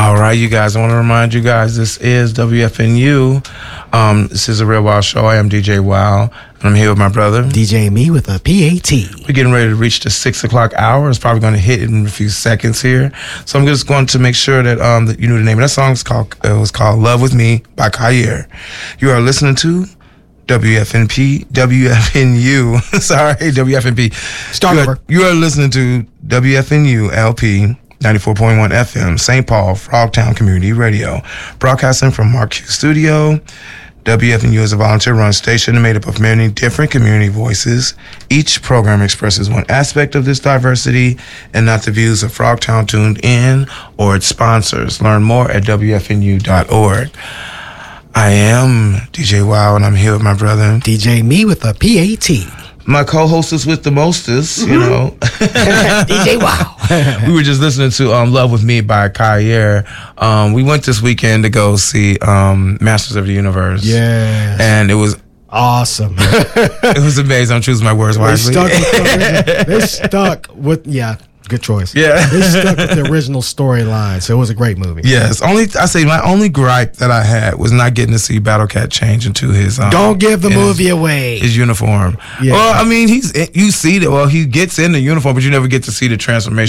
All right, you guys, I want to remind you guys, this is WFNU. This is a Real Wild Show. I am DJ Wow, and I'm here with my brother. DJ Me with a PAT. We're getting ready to reach the 6 o'clock hour. It's probably going to hit in a few seconds here. So I'm just going to make sure that, that you knew the name of that song. It was called Love With Me by Khayr. You are listening to WFNU. Sorry, WFNP. Start over. You are listening to WFNU LP 94.1 FM, St. Paul, Frogtown Community Radio. Broadcasting from Mark Q Studio. WFNU is a volunteer-run station made up of many different community voices. Each program expresses one aspect of this diversity and not the views of Frogtown tuned in or its sponsors. Learn more at WFNU.org. I am DJ Wow, and I'm here with my brother. DJ Me with a PAT. My co-hostess with the mostest, you know. DJ Wow. We were just listening to Love With Me by Khayr. We went this weekend to go see Masters of the Universe. Yes. And it was awesome. It was amazing. I'm choosing my words wisely. They stuck with, yeah. Good choice. Yeah. They stuck with the original storyline, so it was a great movie. Yes. My only gripe that I had was not getting to see Battle Cat change into his don't give the movie away. His uniform. Yeah. Well, I mean, you see that he gets in the uniform, but you never get to see the transformation.